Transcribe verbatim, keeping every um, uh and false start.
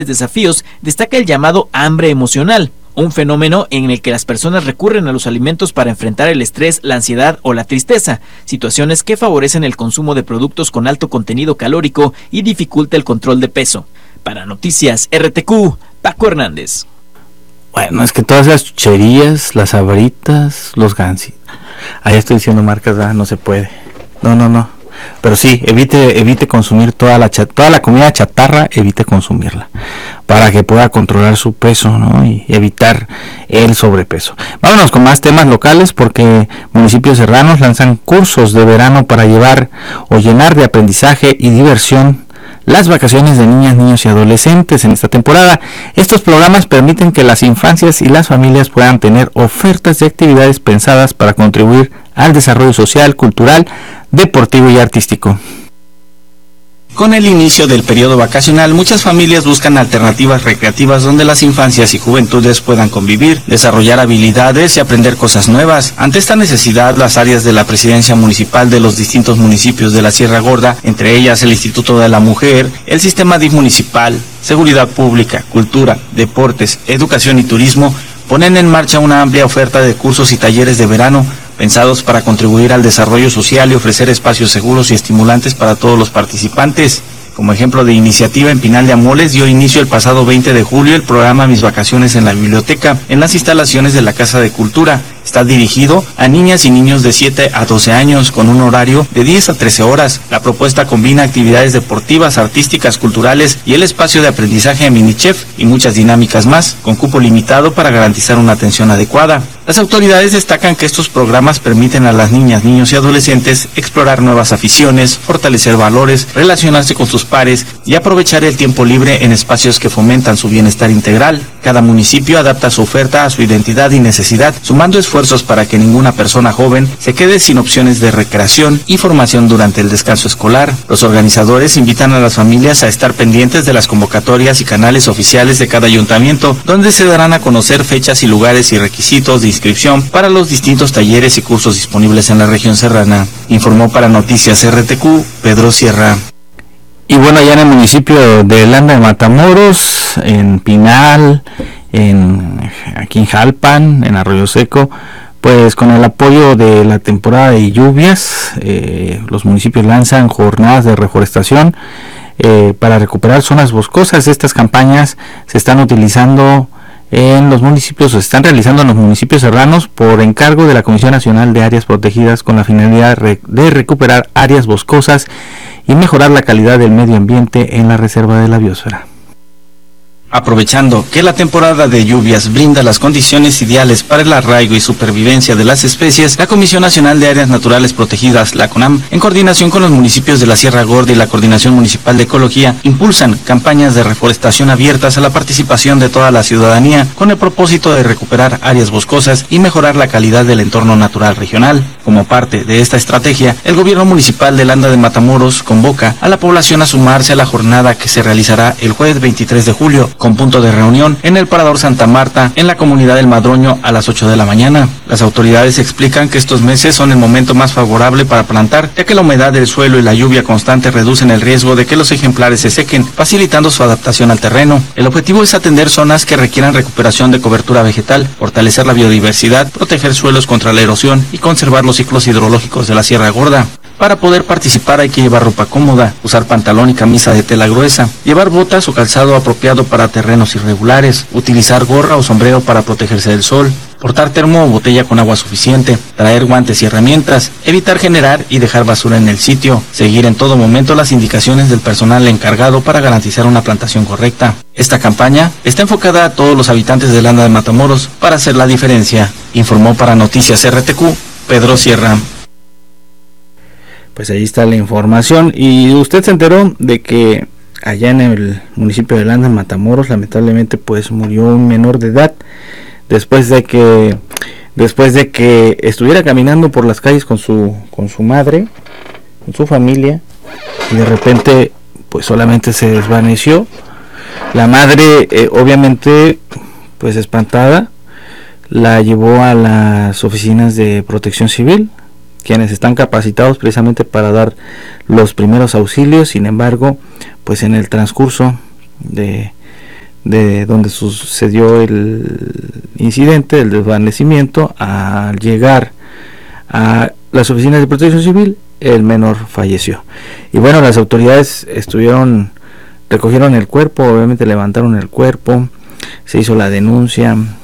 desafíos, destaca el llamado hambre emocional, un fenómeno en el que las personas recurren a los alimentos para enfrentar el estrés, la ansiedad o la tristeza, situaciones que favorecen el consumo de productos con alto contenido calórico y dificulta el control de peso. Para Noticias R T Q, Paco Hernández. Bueno, es que todas las chucherías, las Sabritas, los Gansi, ahí estoy diciendo marcas, ¿verdad? No se puede. No, no, no. Pero sí, evite evite consumir toda la chat, toda la comida chatarra, evite consumirla para que pueda controlar su peso, ¿no? Y evitar el sobrepeso. Vámonos con más temas locales, porque municipios serranos lanzan cursos de verano para llevar o llenar de aprendizaje y diversión las vacaciones de niñas, niños y adolescentes en esta temporada. Estos programas permiten que las infancias y las familias puedan tener ofertas de actividades pensadas para contribuir al desarrollo social, cultural, deportivo y artístico. Con el inicio del periodo vacacional, muchas familias buscan alternativas recreativas donde las infancias y juventudes puedan convivir, desarrollar habilidades y aprender cosas nuevas. Ante esta necesidad, las áreas de la presidencia municipal de los distintos municipios de la Sierra Gorda, entre ellas el Instituto de la Mujer, el Sistema D I F municipal, Seguridad Pública, Cultura, Deportes, Educación y Turismo, ponen en marcha una amplia oferta de cursos y talleres de verano pensados para contribuir al desarrollo social y ofrecer espacios seguros y estimulantes para todos los participantes. Como ejemplo de iniciativa, en Pinal de Amoles dio inicio el pasado veinte de julio el programa Mis Vacaciones en la Biblioteca, en las instalaciones de la Casa de Cultura. Está dirigido a niñas y niños de siete a doce años, con un horario de diez a trece horas. La propuesta combina actividades deportivas, artísticas, culturales y el espacio de aprendizaje de Minichef y muchas dinámicas más, con cupo limitado para garantizar una atención adecuada. Las autoridades destacan que estos programas permiten a las niñas, niños y adolescentes explorar nuevas aficiones, fortalecer valores, relacionarse con sus pares y aprovechar el tiempo libre en espacios que fomentan su bienestar integral. Cada municipio adapta su oferta a su identidad y necesidad, sumando esfuerzos para que ninguna persona joven se quede sin opciones de recreación y formación durante el descanso escolar. Los organizadores invitan a las familias a estar pendientes de las convocatorias y canales oficiales de cada ayuntamiento, donde se darán a conocer fechas y lugares y requisitos de inscripción para los distintos talleres y cursos disponibles en la región serrana. Informó para Noticias R T Q, Pedro Sierra. Y bueno, allá en el municipio de Landa de Matamoros, en Pinal, en aquí en Jalpan, en Arroyo Seco, pues con el apoyo de la temporada de lluvias, eh, los municipios lanzan jornadas de reforestación eh, para recuperar zonas boscosas. Estas campañas se están utilizando en los municipios, se están realizando en los municipios serranos por encargo de la Comisión Nacional de Áreas Protegidas, con la finalidad de recuperar áreas boscosas y mejorar la calidad del medio ambiente en la reserva de la biosfera. Aprovechando que la temporada de lluvias brinda las condiciones ideales para el arraigo y supervivencia de las especies, la Comisión Nacional de Áreas Naturales Protegidas, la CONAM, en coordinación con los municipios de la Sierra Gorda y la Coordinación Municipal de Ecología, impulsan campañas de reforestación abiertas a la participación de toda la ciudadanía, con el propósito de recuperar áreas boscosas y mejorar la calidad del entorno natural regional. Como parte de esta estrategia, el gobierno municipal de Landa de Matamoros convoca a la población a sumarse a la jornada que se realizará el jueves veintitrés de julio, con punto de reunión en el Parador Santa Marta, en la comunidad del Madroño, a las ocho de la mañana. Las autoridades explican que estos meses son el momento más favorable para plantar, ya que la humedad del suelo y la lluvia constante reducen el riesgo de que los ejemplares se sequen, facilitando su adaptación al terreno. El objetivo es atender zonas que requieran recuperación de cobertura vegetal, fortalecer la biodiversidad, proteger suelos contra la erosión y conservar los ciclos hidrológicos de la Sierra Gorda. Para poder participar hay que llevar ropa cómoda, usar pantalón y camisa de tela gruesa, llevar botas o calzado apropiado para terrenos irregulares, utilizar gorra o sombrero para protegerse del sol, portar termo o botella con agua suficiente, traer guantes y herramientas, evitar generar y dejar basura en el sitio, seguir en todo momento las indicaciones del personal encargado para garantizar una plantación correcta. Esta campaña está enfocada a todos los habitantes de Landa de Matamoros para hacer la diferencia, informó para Noticias R T Q, Pedro Sierra. Pues ahí está la información. Y usted se enteró de que allá en el municipio de Landa, en Matamoros, lamentablemente pues murió un menor de edad después de que después de que estuviera caminando por las calles con su con su madre, con su familia, y de repente pues solamente se desvaneció. La madre eh, obviamente pues espantada la llevó a las oficinas de Protección Civil, quienes están capacitados precisamente para dar los primeros auxilios. Sin embargo, pues en el transcurso de de donde sucedió el incidente, el desvanecimiento. Al llegar a las oficinas de Protección Civil, el menor falleció. Y bueno, las autoridades estuvieron, recogieron el cuerpo, obviamente levantaron el cuerpo, se hizo la denuncia,